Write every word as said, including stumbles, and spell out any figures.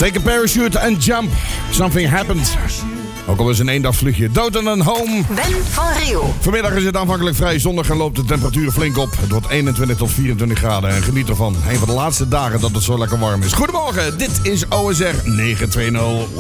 Take a parachute and jump. Something happened. Ook al is een eendagsvluchtje. Dood en een home. Ben van Riel. Vanmiddag is het aanvankelijk vrij zonnig en loopt de temperatuur flink op. Het wordt eenentwintig tot vierentwintig graden en geniet ervan. Een van de laatste dagen dat het zo lekker warm is. Goedemorgen, dit is O S R negen twintig.